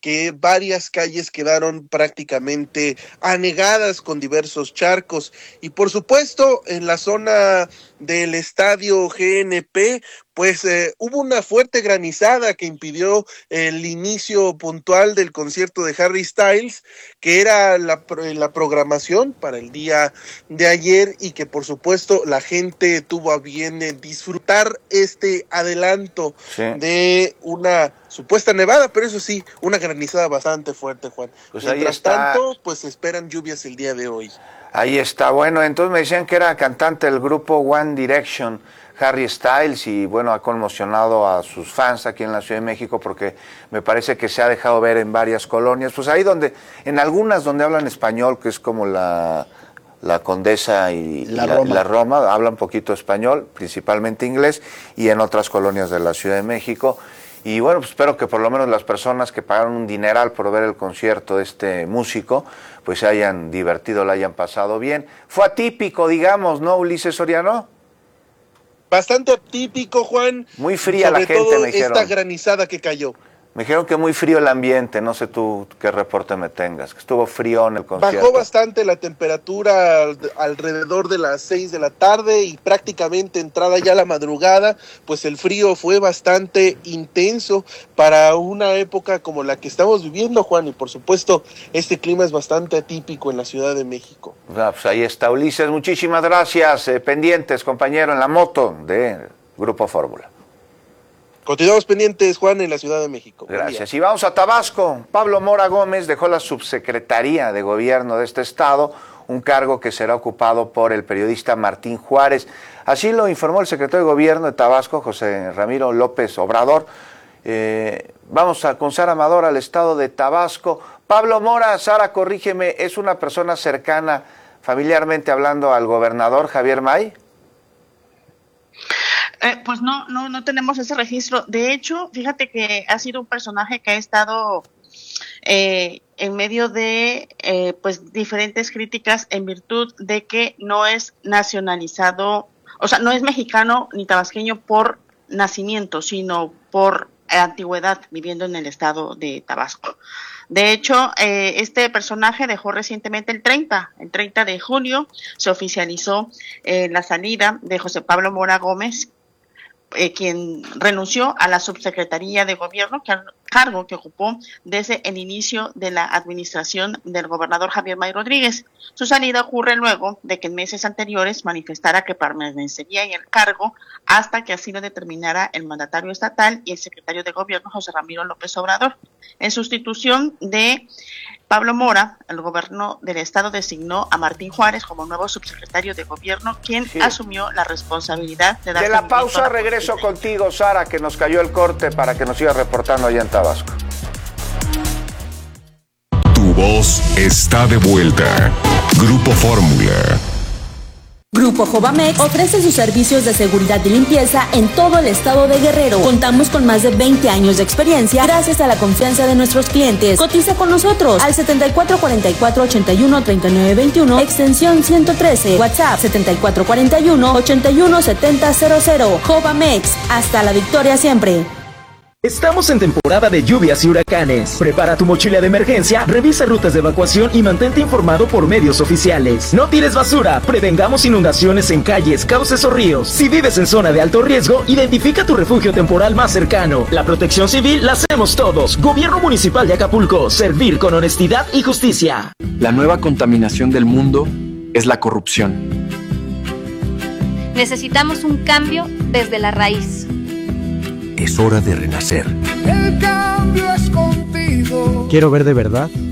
que varias calles quedaron prácticamente anegadas con diversos charcos. Y por supuesto, en la zona del estadio GNP, pues hubo una fuerte granizada que impidió el inicio puntual del concierto de Harry Styles, que era la programación para el día de ayer, y que por supuesto la gente tuvo a bien disfrutar este adelanto de una supuesta nevada, pero eso sí, una granizada bastante fuerte, Juan. Pues mientras tanto, pues esperan lluvias el día de hoy. Ahí está, bueno, entonces me decían que era cantante del grupo One Direction, Harry Styles, y bueno, ha conmocionado a sus fans aquí en la Ciudad de México porque me parece que se ha dejado ver en varias colonias, pues ahí donde, en algunas donde hablan español, que es como la Condesa y la Roma, hablan poquito español, principalmente inglés, y en otras colonias de la Ciudad de México. Y bueno, pues espero que por lo menos las personas que pagaron un dineral por ver el concierto de este músico, pues se hayan divertido, la hayan pasado bien. Fue atípico, digamos, ¿no, Ulises Soriano? Bastante atípico, Juan. Muy fría la gente, todo me dijeron. Esta granizada que cayó. Me dijeron que muy frío el ambiente, no sé tú qué reporte me tengas, que estuvo frío en el concierto. Bajó bastante la temperatura alrededor de las 6 de la tarde y prácticamente entrada ya la madrugada, pues el frío fue bastante intenso para una época como la que estamos viviendo, Juan, y por supuesto este clima es bastante atípico en la Ciudad de México. Pues ahí está, Ulises, muchísimas gracias, pendientes, compañero, en la moto de Grupo Fórmula. Continuamos pendientes, Juan, en la Ciudad de México. Gracias. Y vamos a Tabasco. Pablo Mora Gómez dejó la subsecretaría de gobierno de este estado, un cargo que será ocupado por el periodista Martín Juárez. Así lo informó el secretario de gobierno de Tabasco, José Ramiro López Obrador. Vamos con Sara Amador al estado de Tabasco. Pablo Mora, Sara, corrígeme, ¿es una persona cercana, familiarmente hablando, al gobernador Javier May? Pues no tenemos ese registro. De hecho, fíjate que ha sido un personaje que ha estado en medio de pues diferentes críticas en virtud de que no es nacionalizado, o sea, no es mexicano ni tabasqueño por nacimiento, sino por antigüedad viviendo en el estado de Tabasco. De hecho, este personaje dejó recientemente el 30 de junio, se oficializó la salida de José Pablo Mora Gómez, quien renunció a la subsecretaría de gobierno, cargo que ocupó desde el inicio de la administración del gobernador Javier May Rodríguez. Su salida ocurre luego de que en meses anteriores manifestara que permanecería en el cargo hasta que así lo determinara el mandatario estatal y el secretario de gobierno José Ramiro López Obrador. En sustitución de Pablo Mora, el gobierno del estado designó a Martín Juárez como nuevo subsecretario de gobierno, quien asumió la responsabilidad de dar. De la pausa regreso contigo, Sara, que nos cayó el corte para que nos siga reportando allá en Tabasco. Tu voz está de vuelta. Grupo Fórmula. Grupo Jovamex ofrece sus servicios de seguridad y limpieza en todo el estado de Guerrero. Contamos con más de 20 años de experiencia gracias a la confianza de nuestros clientes. Cotiza con nosotros al 7444-813921, extensión 113, WhatsApp 7441-817000. Jovamex, hasta la victoria siempre. Estamos en temporada de lluvias y huracanes. Prepara tu mochila de emergencia, revisa rutas de evacuación y mantente informado por medios oficiales. No tires basura, prevengamos inundaciones en calles, cauces o ríos. Si vives en zona de alto riesgo, identifica tu refugio temporal más cercano. La protección civil la hacemos todos. Gobierno Municipal de Acapulco, servir con honestidad y justicia. La nueva contaminación del mundo es la corrupción. Necesitamos un cambio desde la raíz. Es hora de renacer. El cambio es contigo. Quiero ver de verdad